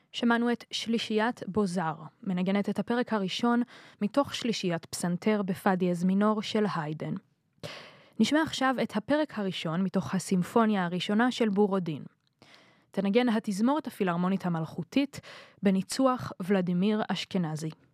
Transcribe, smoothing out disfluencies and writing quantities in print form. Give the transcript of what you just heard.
שמענו את שלישיית בוזר, מנגנת את הפרק הראשון מתוך שלישיית פסנתר בפא דיאז מינור של היידן. נשמע עכשיו את הפרק הראשון מתוך הסימפוניה הראשונה של בורודין. תנגן התזמורת הפילהרמונית המלכותית בניצוח ולדימיר אשכנזי.